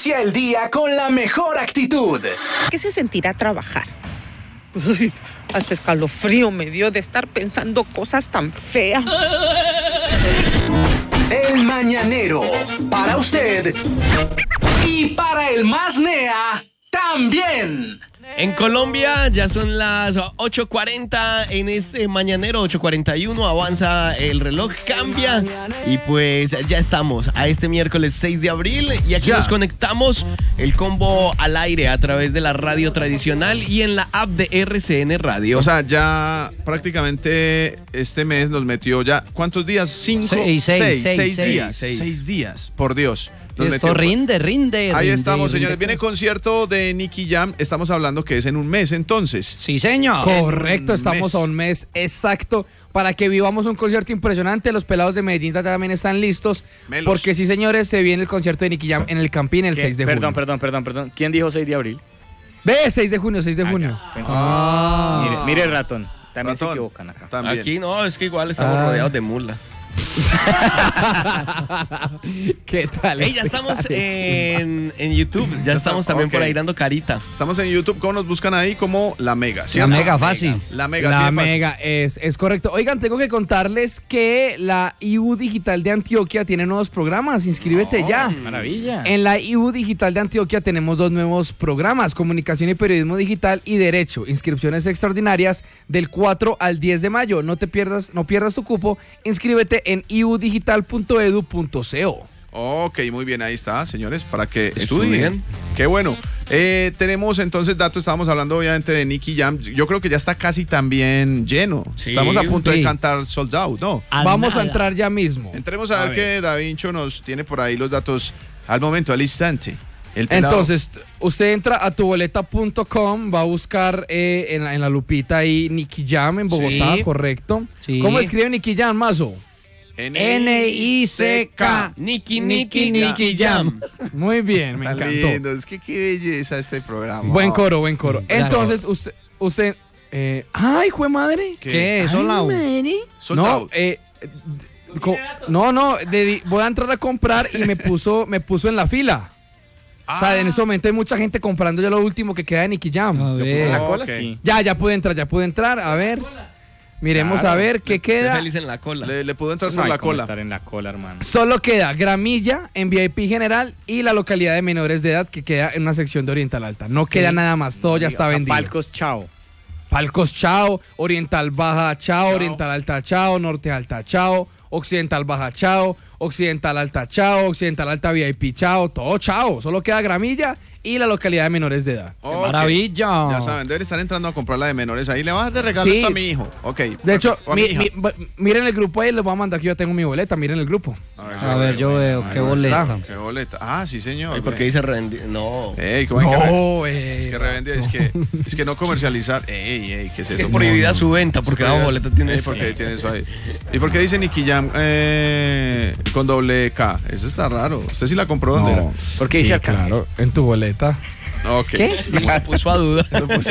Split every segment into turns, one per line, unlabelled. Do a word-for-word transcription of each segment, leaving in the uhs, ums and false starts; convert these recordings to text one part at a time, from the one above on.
Inicia el día con la mejor actitud.
¿Qué se sentirá trabajar? Uy, hasta escalofrío me dio de estar pensando cosas tan feas.
El Mañanero, para usted y para el más nea también.
En Colombia ya son las ocho cuarenta en este Mañanero, ocho cuarenta y uno, avanza el reloj, cambia y pues ya estamos a este miércoles seis de abril y aquí ya nos conectamos el combo al aire a través de la radio tradicional y en la app de R C N Radio.
O sea, ya prácticamente este mes nos metió ya, ¿cuántos días? Cinco,
seis, seis,
seis,
seis,
seis
seis,
días,
seis.
seis días, por Dios.
Esto metió, rinde, rinde.
Ahí
rinde,
estamos,
rinde,
señores.
rinde.
Viene concierto de Nicky Jam. Estamos hablando que es en un mes, entonces.
Sí, señor.
Correcto,
un
estamos
mes.
a un mes exacto para que vivamos un concierto impresionante. Los pelados de Medellín también están listos.
Melos.
Porque sí, señores, se viene el concierto de Nicky Jam en el Campín el
¿Qué?
seis de junio.
Perdón, perdón, perdón, perdón. ¿Quién dijo seis de abril?
Ve, seis de junio, seis de
Ah,
junio.
ya, pensé.
Ah.
Mire, mire el ratón. También se
Ratón.
equivocan acá.
También.
Aquí no, es que igual estamos
Ah.
rodeados de mula.
¿Qué tal?
Ey, ya
este
estamos
cara de
en, en YouTube, ya
Ya
estamos
está,
también
ok.
por ahí dando carita.
Estamos en YouTube. ¿Cómo nos buscan ahí? Como La Mega,
La
¿cierto?
mega fácil.
La Mega,
La
sí, es fácil.
mega es, es correcto. Oigan, tengo que contarles que la I U Digital de Antioquia tiene nuevos programas. Inscríbete ya.
Maravilla.
En la I U Digital de Antioquia tenemos dos nuevos programas, Comunicación y Periodismo Digital y Derecho. Inscripciones extraordinarias del cuatro al diez de mayo. No te pierdas, no pierdas tu cupo. Inscríbete en i u digital punto edu punto co.
Ok, muy bien, ahí está, señores, para que estudien.
Estudien.
Qué bueno. Eh, tenemos entonces datos, estábamos hablando obviamente de Nicky Jam. Yo creo que ya está casi también lleno.
Sí,
Estamos a punto de
sí.
cantar Sold Out, ¿no?
Vamos
nada.
a entrar ya mismo.
Entremos a,
A
ver,
ver.
que Da Vinci nos tiene por ahí los datos al momento, al instante. El pelado.
Entonces, usted entra a tu boleta punto com, va a buscar eh, en, la, en la lupita ahí Nicky Jam en Bogotá,
Sí.
correcto.
Sí.
¿Cómo escribe Nicky Jam, Mazo?
N I C K.
Nicky,
Nicky, Nicky Jam.
Muy bien, me
Tan
encantó.
lindo, es que qué belleza este programa.
Buen coro, buen coro.
Claro.
Entonces, usted, usted eh, ¡ay, jue madre!
¿Qué? ¿Eso la U?
Sold
No,
Out.
eh, co- no, no, de- voy a entrar a comprar y me puso, me puso en la fila. O sea, en ese momento hay mucha gente comprando ya lo último que queda de Nicky Jam.
A
¿En
ver.
la cola?
Ok.
Sí.
Ya, ya pude entrar, ya pude entrar. A ver. Miremos
Claro.
a ver qué
Estoy
queda.
feliz en la cola.
Le, le pudo entrar
No
por
hay
la
cómo
cola.
estar en la cola, hermano.
Solo queda Gramilla en V I P general y la localidad de menores de edad que queda en una sección de Oriental Alta. No queda nada más, todo ya está
O sea,
vendido.
Palcos, chao.
Palcos, chao. Oriental Baja, chao. Oriental Alta, chao. Norte Alta, chao. Occidental Baja, chao. Occidental Alta, chao. Occidental Alta V I P, chao. Todo chao. Solo queda Gramilla y la localidad de menores de edad.
Ok.
Maravilla.
Ya saben, deben estar entrando a comprar la de menores ahí. Le vas a dar de regalo
Sí.
esto a mi hijo. Ok.
De hecho,
o a mi
mi-
hija.
mi- b- miren el grupo ahí, les voy a mandar que yo tengo mi boleta. Miren el grupo.
A ver, yo veo. Qué boleta.
Qué boleta. Ah, sí, señor.
Ay, ¿por qué dice rendi- No.
Ey, ¿cómo hay que re-
No,
Es
eh.
que revende, es que, es que no comercializar. Ey, ey, ¿qué es
Es
eso?
que prohibida su venta porque la boleta tiene
Ey,
eso.
¿por qué tiene eso ahí? ¿Y por qué dice Nicky Jam eh, con doble K? Eso está raro. ¿Usted sí la compró dónde
No.
¿Por qué
Sí,
dice Arcángel?
claro, en tu boleta.
era? Ok.
¿Qué?
Me puso a duda.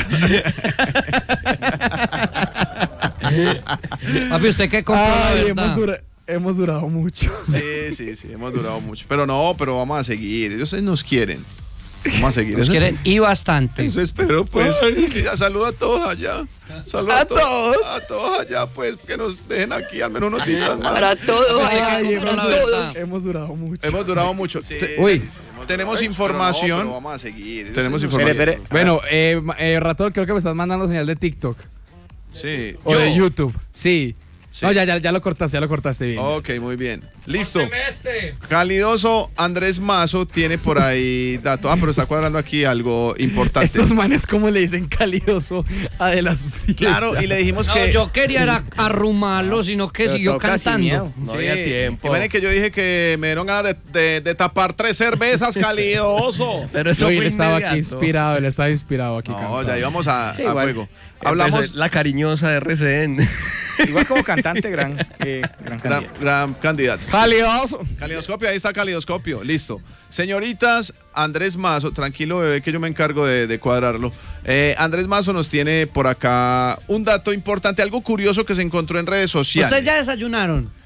Papi, ¿usted qué compró, la
Ay,
verdad?
hemos, dura- hemos durado mucho.
Sí, sí, sí, hemos durado mucho. Pero no, pero vamos a seguir. Ellos nos quieren. Vamos a seguir.
Nos
Eso-
quieren y bastante.
Eso espero, pues. Ya, saluda a todos allá. Saluda
A todos.
A todos allá, pues, que nos dejen aquí al menos unos días más.
Para todos.
Papi, ¿usted qué
Ay,
compró,
hemos,
la
durado,
verdad?
hemos durado mucho.
Hemos durado mucho. Te-
Uy.
tenemos información.
Pero vamos a seguir.
Tenemos
Eso no-
información.
Espere, espere.
Bueno, eh, ma- eh, Ratón, creo que me estás mandando señal de TikTok.
Sí.
O
Yo.
de YouTube. Sí.
Sí.
No, ya, ya, ya lo cortaste, ya lo cortaste bien.
Ok, muy bien. Listo. Calidoso Andrés Mazo tiene por ahí datos. Ah, pero está cuadrando aquí algo importante.
Estos manes, ¿cómo le dicen calidoso a de las
Claro, y le dijimos
No,
que.
yo quería era arrumarlo, sino que
Pero
siguió
toca sin
cantando.
miedo.
No
Sí,
había tiempo.
Imaginen que yo dije que me dieron ganas de, de- de tapar tres cervezas, Calidoso.
Pero eso
Yo
fue
él estaba
inmediato.
aquí inspirado, él estaba inspirado aquí.
No,
cantando.
ya íbamos a,
Sí,
a
igual.
fuego.
Hablamos
Hablamos.
la cariñosa de R C N.
Igual como cantante, gran, eh, gran
Gran,
candidato.
gran candidato.
Calidoso.
Calidoscopio, ahí está Calidoscopio, listo. Señoritas, Andrés Mazo, tranquilo bebé que yo me encargo de, de cuadrarlo. Eh, Andrés Mazo nos tiene por acá un dato importante, algo curioso que se encontró en redes sociales.
¿Ustedes ya desayunaron?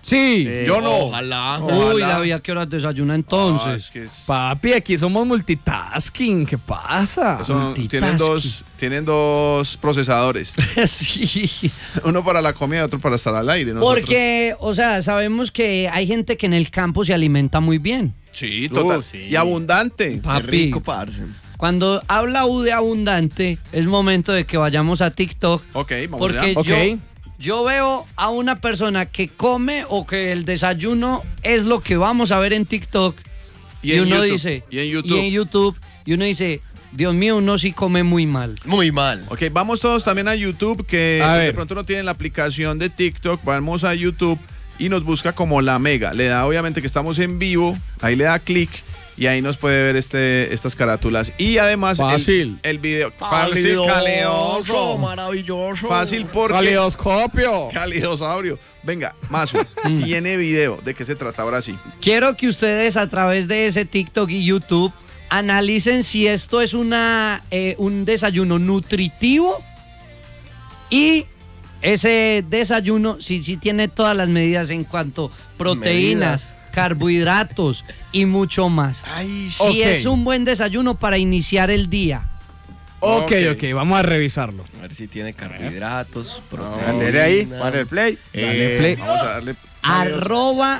Sí.
Eh,
Yo no.
Ojalá.
Uy,
Ojalá.
la vida que horas desayuna
Ah,
entonces.
es que es-
Papi, aquí somos multitasking. ¿Qué pasa?
son-
multitasking.
tienen dos, tienen dos procesadores.
Sí.
Uno para la comida y otro para estar al aire. nosotros.
Porque, o sea, sabemos que hay gente que en el campo se alimenta muy bien.
Sí, total.
Uh, sí.
Y abundante.
Qué
Papi,
rico, parce.
cuando habla U de abundante, es momento de que vayamos a TikTok.
Ok, vamos
Porque
allá.
Ok.
yo, yo veo a una persona que come o que el desayuno es lo que vamos a ver en TikTok.
Y
Y,
en
uno
YouTube.
dice.
Y en YouTube.
Y en YouTube. Y uno dice, Dios mío, uno sí come muy mal.
Muy mal.
Ok, vamos todos también a YouTube, que
A
de
ver.
pronto no tienen la aplicación de TikTok. Vamos a YouTube y nos busca como La Mega. Le da, obviamente, que estamos en vivo. Ahí le da clic y ahí nos puede ver este, estas carátulas. Y además, el-
Fácil.
El, video. Fácil, calidoso.
Maravilloso.
Fácil porque.
Calidoscopio.
Calidosaurio. Venga, Mazo, tiene video. ¿De qué se trata ahora sí?
Quiero que ustedes a través de ese TikTok y YouTube analicen si esto es una, eh, un desayuno nutritivo y ese desayuno si, si tiene todas las medidas en cuanto proteínas, carbohidratos y mucho más.
Ay,
Si
Ok.
es un buen desayuno para iniciar el día.
Ok,
Ok.
ok, vamos a revisarlo.
A ver si tiene carbohidratos,
Dale ahí,
proteína.
dale el play.
Eh,
play.
Vamos a darle.
Arroba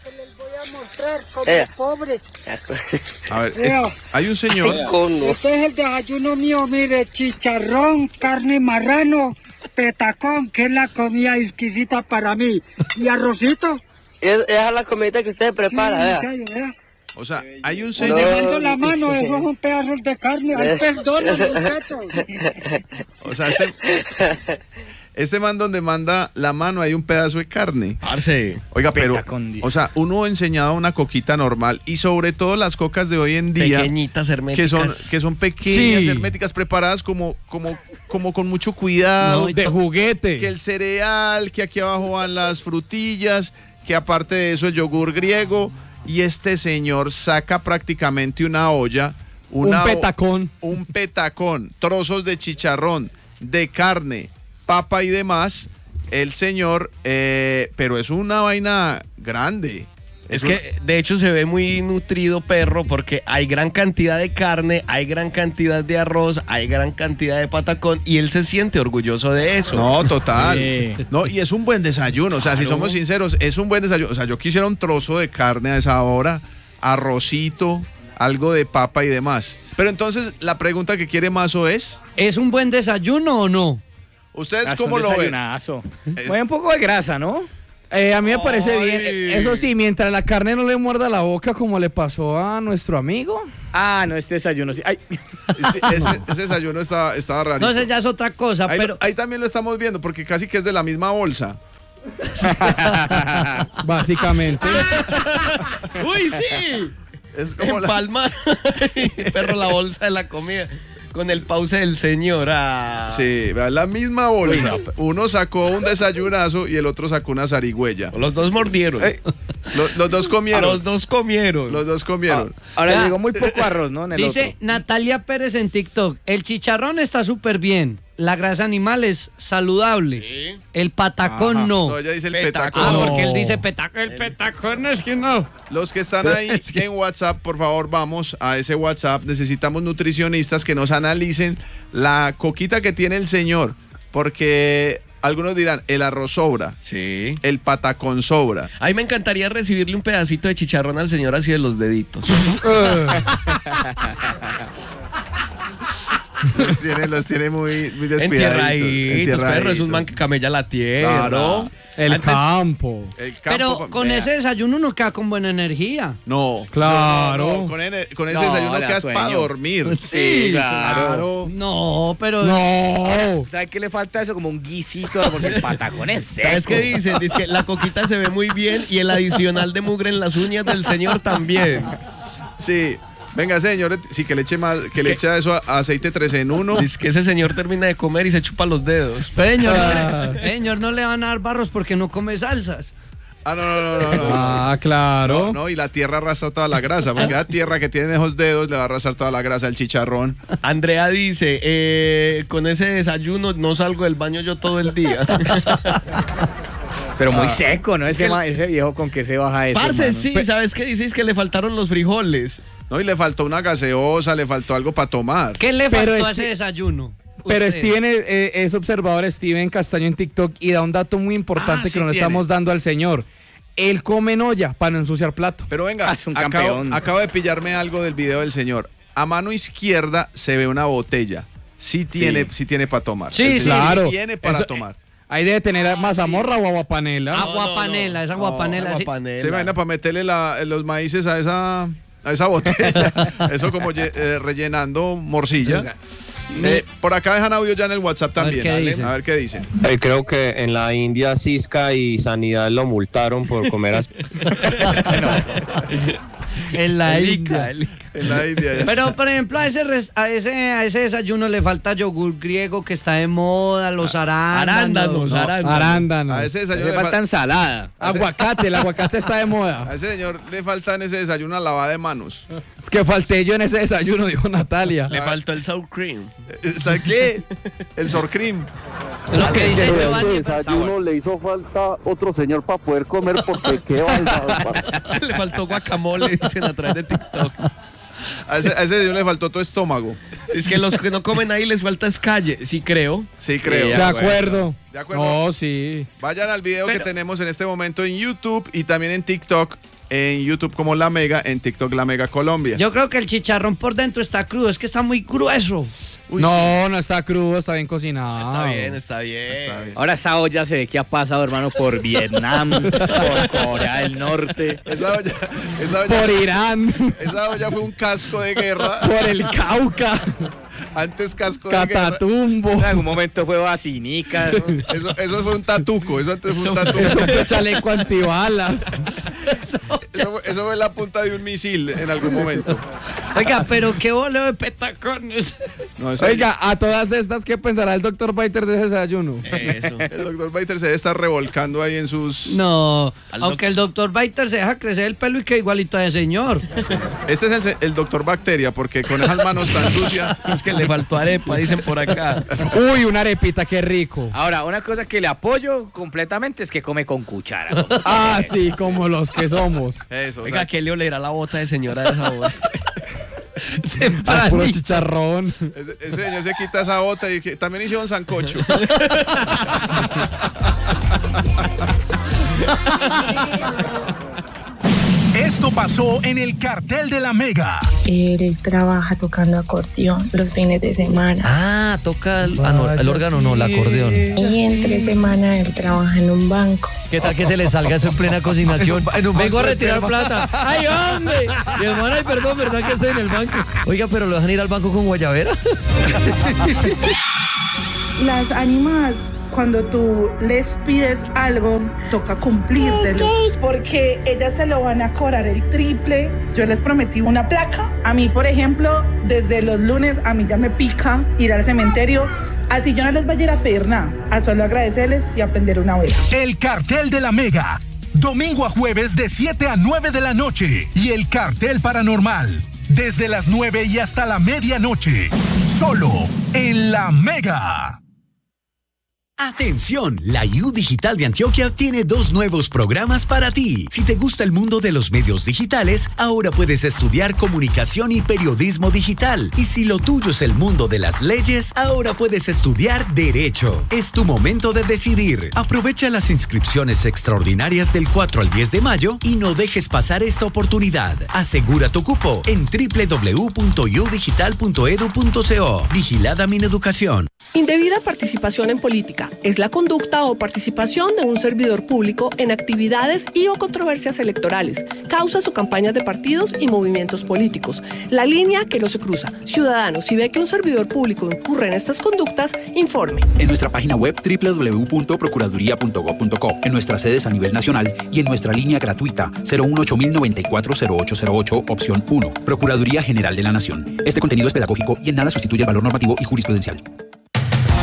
Eh,
A ver, es- hay un señor.
Este es el desayuno mío, mire, chicharrón, carne marrano, petacón, que es la comida exquisita para mí, y arrocito.
Es, esa es la comida que usted prepara,
Sí,
vea.
muchacho, vea.
O sea, hay un
Le
señor.
mando la mano, eso es un pedazo de carne. Ay, perdóname, muchachos.
O sea, este. Este man donde manda la mano hay un pedazo de carne.
Parce.
Oiga, pero,
Petacón, dice.
o sea, uno enseñado una coquita normal y sobre todo las cocas de hoy en día
Pequeñitas, herméticas.
que son que son pequeñas,
Sí.
herméticas, preparadas como como como con mucho cuidado,
No, y
De juguete.
que el cereal, que aquí abajo van las frutillas, que aparte de eso el yogur griego y este señor saca prácticamente una olla, una
un
o-
petacón.
un petacón, trozos de chicharrón, de carne, papa y demás, el señor, eh, pero es una vaina grande.
Es
un-
que de hecho se ve muy nutrido perro porque hay gran cantidad de carne, hay gran cantidad de arroz, hay gran cantidad de patacón y él se siente orgulloso de eso.
No, total.
Sí.
No, y es un buen desayuno, o sea, si
Claro.
somos sinceros, es un buen desayuno. O sea, yo quisiera un trozo de carne a esa hora, arrocito, algo de papa y demás. Pero entonces, la pregunta que quiere Mazo es,
¿Es un buen desayuno o no?
¿ustedes
Ah, es
cómo
un
lo ven?
desayunazo.
Eh,
Oye, un poco de grasa, ¿no?
Eh, a mí me parece
Ay.
bien. Eso sí, mientras la carne no le muerda la boca como le pasó a nuestro amigo.
Ah, no, este desayuno sí. Ay.
Sí, ese, ese desayuno estaba, estaba rarito.
Entonces ya es otra cosa,
Ahí,
pero
ahí también lo estamos viendo, porque casi que es de la misma bolsa.
Básicamente.
¡Uy, sí!
Es como la...
Empalmar. Perro, la bolsa de la comida. Con el pause del señor. Ah.
Sí, vean, la misma bolsa. Uno sacó un desayunazo y el otro sacó una zarigüeya.
Los dos mordieron.
Eh,
Los, los dos
A
comieron.
los dos comieron.
Los dos comieron.
Ahora
Ya.
llegó muy poco arroz, ¿no? En el
dice
otro.
Natalia Pérez en TikTok, el chicharrón está súper bien, la grasa animal es saludable,
Sí.
el patacón
Ajá.
no.
No, ella dice el
Petacón.
Ah,
petacón.
porque él
No.
dice petacón, el petacón es que no.
Los que están ahí en WhatsApp, por favor, vamos a ese WhatsApp. Necesitamos nutricionistas que nos analicen la coquita que tiene el señor. Porque algunos dirán, el arroz sobra,
Sí.
el patacón sobra.
A mí me encantaría recibirle un pedacito de chicharrón al señor así de los deditos.
Los tiene, los tiene muy, muy descuidaditos.
Entierraditos, perro, es un man que camella la tierra.
Claro.
El
Antes-
campo.
El campo,
Pero con
vea.
ese desayuno uno queda con buena energía.
No.
Claro.
No, no, con, ene- con ese
No,
desayuno
le da
quedas
sueño.
para dormir.
Sí, claro.
No, pero
No.
¿Sabe qué le falta eso? Como un guisito, porque el patacón es seco.
¿Sabes qué dicen? Dice que la coquita se ve muy bien y el adicional de mugre en las uñas del señor también.
Sí. Venga, señor, sí, que le eche más, que le eche eso a aceite tres en uno.
Dice que ese señor termina de comer y se chupa los dedos.
Pero, señor, no le, señor, no le van a dar barros porque no come salsas.
Ah, no, no, no, no, no.
Ah, claro.
No, no, y la tierra arrastra toda la grasa, porque la tierra que tiene esos dedos le va a arrastrar toda la grasa del chicharrón.
Andrea dice, eh, con ese desayuno no salgo del baño yo todo el día.
Pero muy
Ah.
seco, ¿no? Ese, ma- ese viejo con que se baja eso.
Parce,
hermano.
sí, ¿sabes qué dices? Que le faltaron los frijoles.
No, y le faltó una gaseosa, le faltó algo para tomar.
¿Qué le
Pero
faltó a
este-
ese desayuno?
Pero
Usted.
Steven es, eh, es observador, Steven Castaño en TikTok, y da un dato muy importante
Ah,
que
sí
no le
tiene.
estamos dando al señor. Él come en olla para no ensuciar plato.
Pero venga,
Ah, es un
acabo,
campeón.
acabo de pillarme algo del video del señor. A mano izquierda se ve una botella. Sí tiene, sí. tiene para tomar.
Sí,
El
sí.
señor
Claro.
tiene para
Eso-
tomar.
Ahí debe tener mazamorra o aguapanela.
Ah,
Agua
No, no,
panela,
no.
esa agua panela. sí.
Aguapanela.
Se imagina para meterle la- los maíces a esa, a esa botella. Eso como ye- eh, rellenando morcilla. Eh, por acá dejan audio ya en el WhatsApp
A ver
también.
qué
Dale,
dicen.
a ver qué dicen.
Eh, creo que en la India Cisca y Sanidad lo multaron por comer así.
En la
El
India.
Ica, el Ica.
En la India. ya
Pero,
está.
por ejemplo, a ese, res- a, ese, a ese desayuno le falta yogur griego que está de moda, los arándanos.
Arándanos, arándanos.
Arándanos.
A ese desayuno
Le
le, fal-
falta ensalada.
Aguacate, el aguacate está de
a
moda.
ese señor le falta en ese desayuno una lavada de manos.
Es que falté yo en ese desayuno, dijo Natalia.
Le faltó el sour cream.
Eh, ¿Sabe qué? El sorcream.
Lo que dice Giovanni.
desayuno le hizo falta otro señor para poder comer porque qué balsa.
Le faltó guacamole, dicen a través de TikTok.
A ese, a ese señor le faltó tu estómago.
Es que los que no comen ahí les falta es calle, sí creo.
Sí, creo.
De acuerdo.
¿De acuerdo?
No, sí.
Vayan al video
Pero-
que tenemos en este momento en YouTube y también en TikTok. En YouTube como La Mega, en TikTok La Mega Colombia.
Yo creo que el chicharrón por dentro está crudo, es que está muy grueso.
Uy,
no, no está crudo, está bien cocinado.
Está bien, está bien.
Está bien.
Ahora esa olla se ve que ha pasado, hermano, por Vietnam, por Corea del Norte.
Esa olla, esa olla-
Por Irán,
esa olla fue un casco de guerra.
por el Cauca,
Antes casco de guerra.
Catatumbo.
En algún momento fue Basinica. ¿no?
Eso, eso fue un tatuco. Eso antes fue un
Eso-
tatuco.
Eso fue chaleco antibalas.
Eso, fue- eso fue la punta de un misil en algún momento.
Oiga, pero qué boleo de petacones.
No, eso-
Oiga, a todas estas, ¿qué pensará el doctor Biter de ese desayuno?
Eso.
el doctor Biter se debe estar revolcando ahí en sus...
No,
Al
aunque el doctor Biter se deja crecer el pelo y que igualito a ese señor.
Este es el, se- el doctor Bacteria, porque con esas manos tan sucias...
Es que le faltó arepa, dicen por acá.
Uy, una arepita, qué rico.
Ahora, una cosa que le apoyo completamente es que come con cuchara.
Ah, sí, como los que somos.
Eso, o
Oiga,
sea,
¿qué le olerá la bota de señora de esa voz?
Ah, puro chicharrón.
ese, ese señor se quita esa bota y que también hicieron sancocho.
Esto pasó en el cartel de la Mega.
Él trabaja tocando acordeón los fines de semana.
Ah, toca el, ah, no, el órgano, no, el acordeón.
Y entre semana él trabaja en un banco.
¿Qué tal que se le salga eso en plena cocinación? Vengo a retirar plata. ¡Ay, hombre! Y hermano, ay, perdón, ¿verdad que estoy en el banco? Oiga, pero ¿lo dejan ir al banco con guayabera?
Las ánimas, cuando tú les pides algo, toca cumplírselo. Porque ellas se lo van a cobrar el triple. Yo les prometí una placa. A mí, por ejemplo, desde los lunes a mí ya me pica ir al cementerio. Así yo no les voy a ir a pedir nada, a solo agradecerles y aprender una vela.
El cartel de la Mega. Domingo a jueves de siete a nueve de la noche. Y el cartel paranormal. Desde las nueve y hasta la medianoche. Solo en la Mega.
Atención, la U Digital de Antioquia tiene dos nuevos programas para ti. Si te gusta el mundo de los medios digitales, ahora puedes estudiar comunicación y periodismo digital. Y si lo tuyo es el mundo de las leyes, ahora puedes estudiar Derecho. Es tu momento de decidir. Aprovecha las inscripciones extraordinarias del cuatro al diez de mayo y no dejes pasar esta oportunidad. Asegura tu cupo en doble u doble u doble u punto u digital punto edu punto co. Vigilada Mineducación.
Indebida participación en política es la conducta o participación de un servidor público en actividades y o controversias electorales, causas o campañas de partidos y movimientos políticos. La línea que no se cruza. Ciudadanos, si ve que un servidor público incurre en estas conductas, informe.
En nuestra página web doble u doble u doble u punto procuraduría punto gob punto co, en nuestras sedes a nivel nacional y en nuestra línea gratuita cero uno ocho mil noventa y cuatro cero ocho cero ocho, opción uno. Procuraduría General de la Nación. Este contenido es pedagógico y en nada sustituye el valor normativo y jurisprudencial.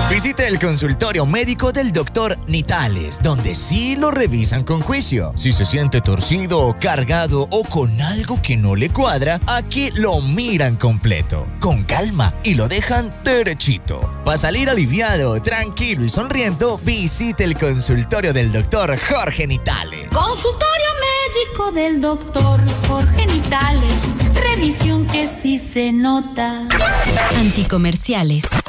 Visite el consultorio médico del doctor Nitales, donde sí lo revisan con juicio. Si se siente torcido, cargado o con algo que no le cuadra, aquí lo miran completo, con calma y lo dejan derechito. Para salir aliviado, tranquilo y sonriendo, visite el consultorio del doctor Jorge Nitales.
Consultorio médico del doctor Jorge Nitales. Revisión que sí se nota.
Anticomerciales.